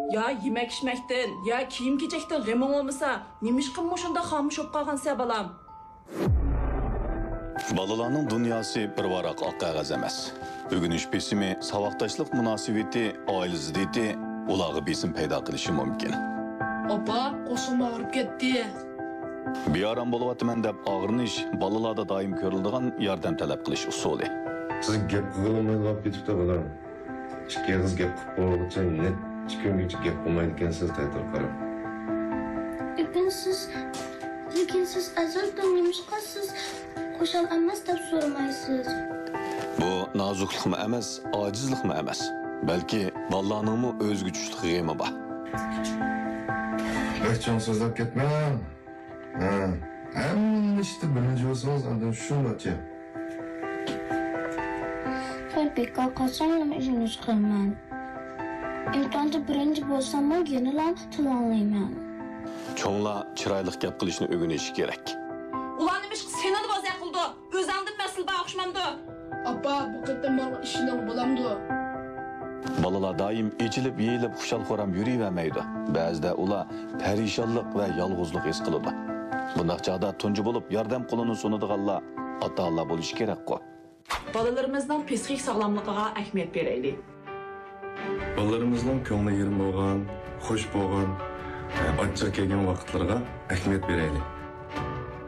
Ya yemek içmekten, ya kiyim kechekten g'aming olmasa, nimishqim shunda xomush bo'lib qolgansa balam? Balalarning dunyosi bir varaq oq qog'oz emas. O'rganish besimi, saboqdoshlik munosabati, oila ziddiyati ularga besim paydo qilishi mumkin. Opa, qo'shim og'rib ketdi. Beoram bo'lyapman deb og'rinish balalarda doim ko'riladigan yordam talab qilish usuli. Siz gap qilolmay qolib ketibdi bolam. Ikki qiz gap qilib qo'yguncha necha kungacha gap qilmaydi ekansiz ta'til qarab. Lekin siz azaldan nimishqa siz qo'shal emas deb so'ramaysiz. Bu nozuklikmi emas, ojizlikmi emas. Balki balalarning o'zga tushlig'imi bor. Lechon so'zlab ketma. Hamma ishda birinchi bo'lsangiz undan shundacha. Bekor qolsam nima ishni chiqaman. Imtihonda birinchi bo'lsam yana tilolmayman. Cho'nglar chiroyli gap qilishni o'rganishi kerak. Ular nimish seni bozay qildi. O'zingdan mas'ul o'xshamamdi. Opa, bu qatam bor ishini bo'lamdi. Balalar doim echilib, yeyilib, xushal-xo'ram yuriyvermaydi. Ba'zida ular parishonlik va yolg'izlik his qiladi. Bunday chog'da tunji bo'lib yordam qo'lini sunadiganlar ota-onalar bo'lishi kerak-ku. Balalarimizning psixik sog'lomligiga ahamiyat beraylik. Balalarımızın ko'ngli yerim bo'lgan, xush bo'lgan, achchiq kelgan vaqtlarga ahamiyat beraylik.